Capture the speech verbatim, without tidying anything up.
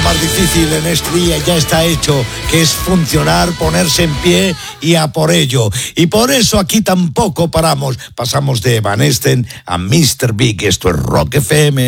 más difícil en este día ya está hecho, que es funcionar, ponerse en pie y a por ello. Y por eso aquí tampoco paramos. Pasamos de Van Esten a míster Big. Esto es Rock F M.